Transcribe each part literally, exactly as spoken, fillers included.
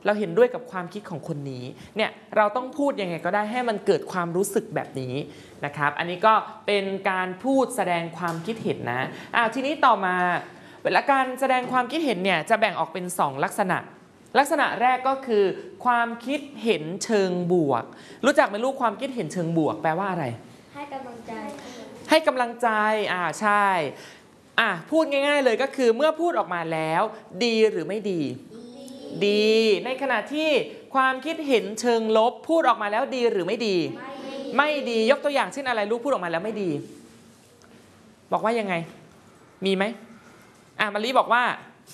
เราเห็นด้วยกับความคิดของคนนี้เนี่ยเราต้องพูดยังไงก็ได้ให้มันเกิดความรู้สึกแบบนี้นะครับอันนี้ก็เป็นการพูดแสดงความคิดเห็นนะอ่าทีนี้ต่อมาเวลาการแสดงความคิดเห็นเนี่ยจะแบ่งออกเป็นสองลักษณะลักษณะแรกก็คือความคิดเห็นเชิงบวกรู้จักไหมลูกความคิดเห็นเชิงบวกแปลว่าอะไรให้กำลังใจให้กำลังใจอ่าใช่อ่ะพูดง่ายๆเลยก็คือเมื่อพูดออกมาแล้วดีหรือไม่ดีดีในขณะที่ความคิดเห็นเชิงลบพูดออกมาแล้วดีหรือไม่ดีไม่ดียกตัวอย่างเช่นอะไรลูกพูดออกมาแล้วไม่ดีบอกว่ายังไงมีไหมอ่ะมารีบอกว่า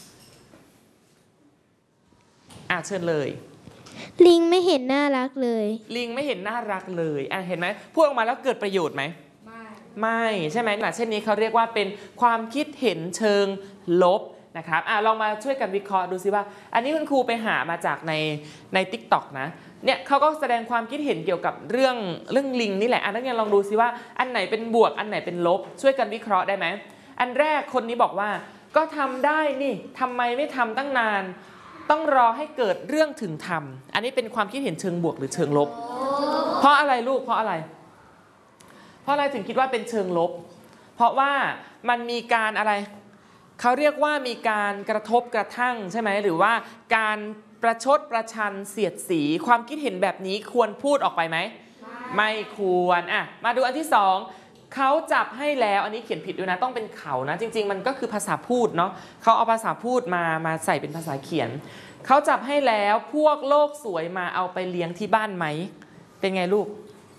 อ่ะเชิญเลยลิงไม่เห็นน่ารักเลยลิงไม่เห็นน่ารักเลยอ่ะเห็นไหมพูดออกมาแล้วเกิดประโยชน์ไหมไม่ไม่ใช่ไหมนะเช่นนี้เขาเรียกว่าเป็นความคิดเห็นเชิงลบนะครับอ่ะลองมาช่วยกันวิเคราะห์ดูซิว่าอันนี้คุณครูไปหามาจากในใน ติ๊กต็อก นะเนี่ยเขาก็แสดงความคิดเห็นเกี่ยวกับเรื่องเรื่องลิงนี่แหละอ่ะนักเรียนลองดูซิว่าอันไหนเป็นบวกอันไหนเป็นลบช่วยกันวิเคราะห์ได้ไหมอันแรกคนนี้บอกว่าก็ทำได้นี่ทำไมไม่ทำตั้งนานต้องรอให้เกิดเรื่องถึงทำอันนี้เป็นความคิดเห็นเชิงบวกหรือเชิงลบเพราะอะไรลูกเพราะอะไรเพราะอะไรถึงคิดว่าเป็นเชิงลบเพราะว่ามันมีการอะไรเขาเรียกว่ามีการกระทบกระทั่งใช่ไหมหรือว่าการประชดประชันเสียดสีความคิดเห็นแบบนี้ควรพูดออกไปไหมไม่ควรอ่ะมาดูอันที่สองเขาจับให้แล้วอันนี้เขียนผิดด้วยนะต้องเป็นเขานะจริงๆมันก็คือภาษาพูดเนาะเขาเอาภาษาพูดมามาใส่เป็นภาษาเขียนเขาจับให้แล้วพวกโลกสวยมาเอาไปเลี้ยงที่บ้านไหมเป็นไงลูก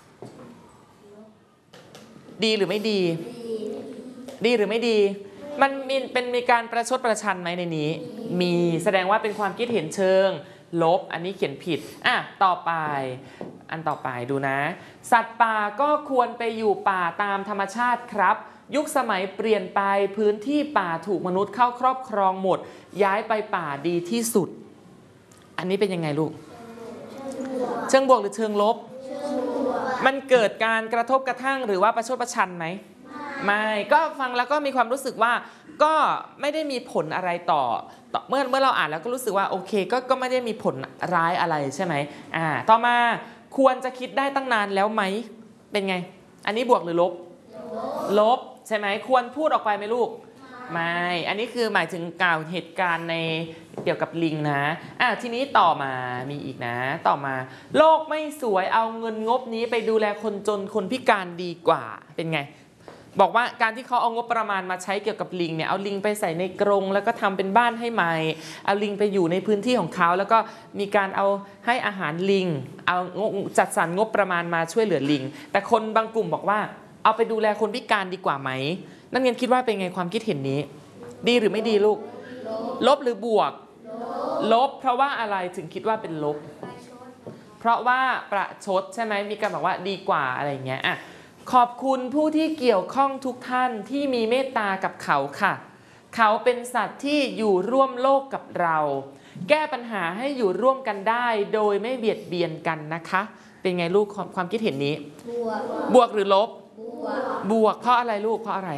ดีหรือไม่ดีดีหรือไม่ดีมันมีเป็นมีการประชดประชันไหมในนี้มีแสดงว่าเป็นความคิดเห็นเชิงลบอันนี้เขียนผิดอ่ะต่อไปอันต่อไปดูนะสัตว์ป่าก็ควรไปอยู่ป่าตามธรรมชาติครับยุคสมัยเปลี่ยนไปพื้นที่ป่าถูกมนุษย์เข้าครอบครองหมดย้ายไปป่าดีที่สุดอันนี้เป็นยังไงลูกเชิงบวกหรือเชิงลบมันเกิดการกระทบกระทั่งหรือว่าประชดประชันไหมไม่ก็ฟังแล้วก็มีความรู้สึกว่าก็ไม่ได้มีผลอะไรต่อเมื่อเมื่อเราอ่านแล้วก็รู้สึกว่าโอเคก็ก็ไม่ได้มีผลร้ายอะไรใช่ไหมอ่าต่อมาควรจะคิดได้ตั้งนานแล้วไหมเป็นไงอันนี้บวกหรือลบลบใช่ไหมควรพูดออกไปไหมลูกไม่อันนี้คือหมายถึงกล่าวเหตุการณ์ในเกี่ยวกับลิงนะอ่ะทีนี้ต่อมามีอีกนะต่อมาโลกไม่สวยเอาเงินงบนี้ไปดูแลคนจนคนพิการดีกว่าเป็นไงบอกว่าการที่เขาเอางบประมาณมาใช้เกี่ยวกับลิงเนี่ยเอาลิงไปใส่ในกรงแล้วก็ทำเป็นบ้านให้ใหม่เอาลิงไปอยู่ในพื้นที่ของเขาแล้วก็มีการเอาให้อาหารลิงเอาจัดสรรงบประมาณมาช่วยเหลือลิงแต่คนบางกลุ่มบอกว่าเอาไปดูแลคนพิการดีกว่าไหมนักเรียนคิดว่าเป็นไงความคิดเห็นนี้ดีหรือไม่ดีลูกลบหรือบวกลบเพราะว่าอะไรถึงคิดว่าเป็นลบเพราะว่าประชดใช่ไหมมีการบอกว่าดีกว่าอะไรอย่างเงี้ยอ่ะขอบคุณผู้ที่เกี่ยวข้องทุกท่านที่มีเมตตากับเขาค่ะเขาเป็นสัตว์ที่อยู่ร่วมโลกกับเราแก้ปัญหาให้อยู่ร่วมกันได้โดยไม่เบียดเบียนกันนะคะเป็นไงลูกความคิดเห็นนี้บวกบวกหรือลบบวกบวกเพราะอะไรลูกเพราะอะไร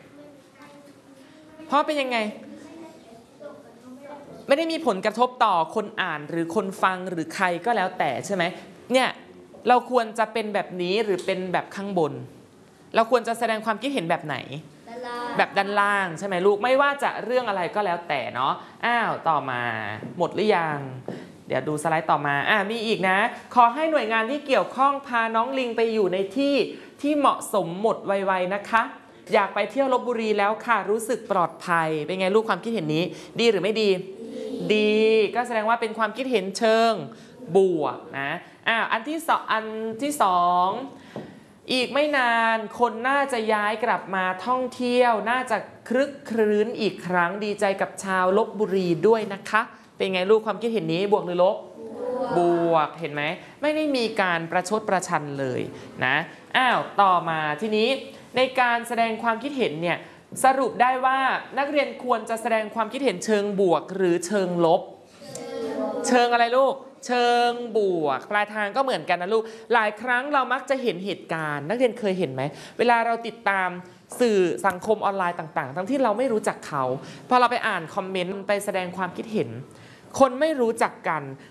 เพราะเป็นยังไงไม่ได้มีผลกระทบต่อคนอ่านหรือคนฟังหรือใครก็แล้วแต่ใช่ไหมเนี่ยเราควรจะเป็นแบบนี้หรือเป็นแบบข้างบนเราควรจะแสดงความคิดเห็นแบบไหนแบบด้านล่างใช่ไหมลูกไม่ว่าจะเรื่องอะไรก็แล้วแต่เนาะอ้าวต่อมาหมดหรือยังเดี๋ยวดูสไลด์ต่อมาอ่ามีอีกนะขอให้หน่วยงานที่เกี่ยวข้องพาน้องลิงไปอยู่ในที่ที่เหมาะสมหมดไวๆนะคะอยากไปเที่ยวลพบุรีแล้วค่ะรู้สึกปลอดภัยเป็นไงลูกความคิดเห็นนี้ดีหรือไม่ดีดีก็แสดงว่าเป็นความคิดเห็นเชิงบวกนะอ่าอันที่สองอันที่สองอีกไม่นานคนน่าจะย้ายกลับมาท่องเที่ยวน่าจะครึกครื้นอีกครั้งดีใจกับชาวลพบุรีด้วยนะคะเป็นไงลูกความคิดเห็นนี้บวกหรือลบบวกเห็นไหมไม่ได้มีการประชดประชันเลยนะอ้าวต่อมาทีนี้ในการแสดงความคิดเห็นเนี่ยสรุปได้ว่านักเรียนควรจะแสดงความคิดเห็นเชิงบวกหรือเชิงลบเชิงอะไรลูกเชิงบวกปลายทางก็เหมือนกันนะลูกหลายครั้งเรามักจะเห็นเหตุการณ์นักเรียนเคยเห็นไหมเวลาเราติดตามสื่อสังคมออนไลน์ต่างๆทั้งที่เราไม่รู้จักเขาพอเราไปอ่านคอมเมนต์ไปแสดงความคิดเห็นคนไม่รู้จักกัน